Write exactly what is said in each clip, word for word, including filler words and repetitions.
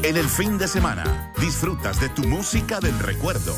En el fin de semana, disfrutas de tu música del recuerdo.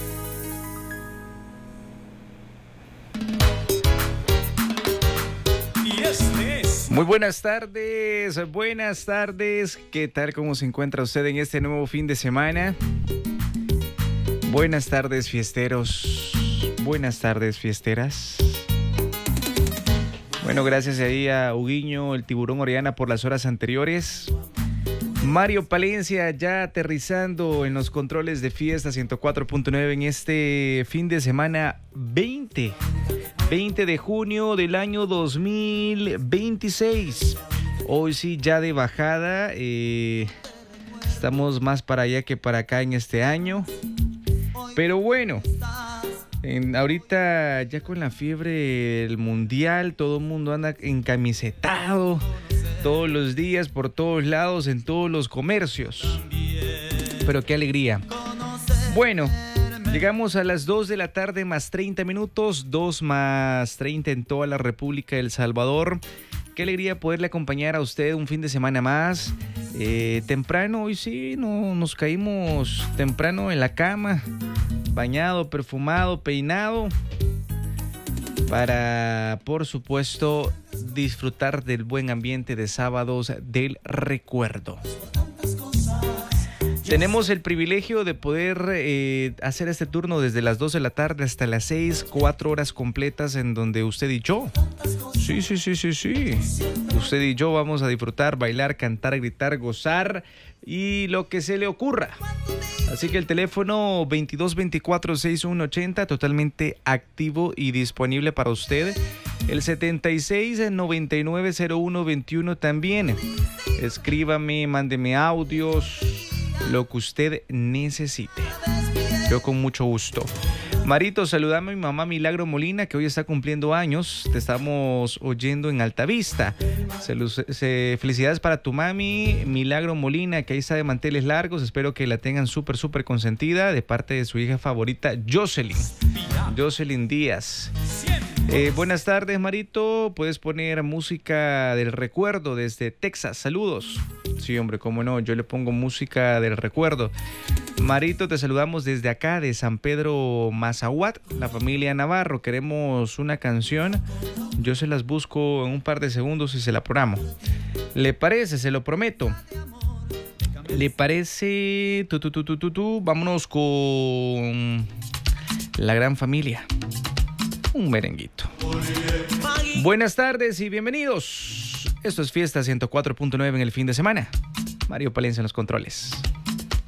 Muy buenas tardes, buenas tardes. ¿Qué tal? ¿Cómo se encuentra usted en este nuevo fin de semana? Buenas tardes, fiesteros. Buenas tardes, fiesteras. Bueno, gracias ahí a Huguiño, el Tiburón Orellana por las horas anteriores. Mario Palencia ya aterrizando en los controles de Fiesta ciento cuatro punto nueve en este fin de semana veinte de junio del año dos mil veintiséis. Hoy sí, ya de bajada. Eh, estamos más para allá que para acá en este año. Pero bueno, en, ahorita ya con la fiebre del mundial, todo el mundo anda encamisetado. Todos los días, por todos lados, en todos los comercios. Pero qué alegría. Bueno, llegamos a las dos de la tarde más treinta minutos, dos más treinta en toda la República del Salvador. Qué alegría poderle acompañar a usted un fin de semana más. Eh, temprano, hoy sí, no, nos caímos temprano en la cama, bañado, perfumado, peinado, para, por supuesto, disfrutar del buen ambiente de sábados del recuerdo. Tenemos el privilegio de poder eh, hacer este turno desde las dos de la tarde hasta las seis, cuatro horas completas en donde usted y yo, sí, sí, sí, sí, sí, usted y yo vamos a disfrutar, bailar, cantar, gritar, gozar y lo que se le ocurra. Así que el teléfono veintidós veinticuatro sesenta y uno ochenta totalmente activo y disponible para usted. El setenta y seis noventa y nueve cero uno veintiuno también. Escríbame, mándeme audios, lo que usted necesite. Yo con mucho gusto. Marito, saludame a mi mamá Milagro Molina, que hoy está cumpliendo años. Te estamos oyendo en Altavista. Felicidades para tu mami Milagro Molina, que ahí está de manteles largos. Espero que la tengan súper, súper consentida, de parte de su hija favorita, Jocelyn. Jocelyn Díaz. Eh, buenas tardes, Marito. Puedes poner música del recuerdo desde Texas. Saludos. Sí, hombre, cómo no. Yo le pongo música del recuerdo. Marito, te saludamos desde acá, de San Pedro Mazahuat, la familia Navarro. Queremos una canción. Yo se las busco en un par de segundos y se la programo. ¿Le parece? Se lo prometo. ¿Le parece? Tu, tu, tu, tu, tu, tu. Vámonos con La Gran Familia. Un merenguito. Buenas tardes y bienvenidos. Esto es Fiesta ciento cuatro punto nueve en el fin de semana. Mario Palencia en los controles.